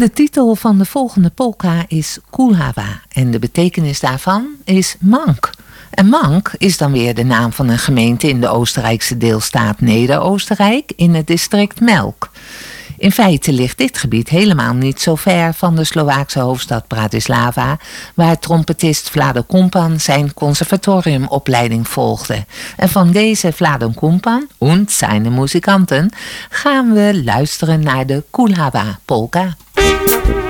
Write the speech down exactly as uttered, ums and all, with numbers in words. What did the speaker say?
De titel van de volgende polka is Kuława en de betekenis daarvan is mank. En Mank is dan weer de naam van een gemeente in de Oostenrijkse deelstaat Neder-Oostenrijk in het district Melk. In feite ligt dit gebied helemaal niet zo ver van de Slovaakse hoofdstad Bratislava, waar trompetist Vlado Kumpan zijn conservatoriumopleiding volgde. En van deze Vlado Kumpan en zijn muzikanten gaan we luisteren naar de Kuława polka.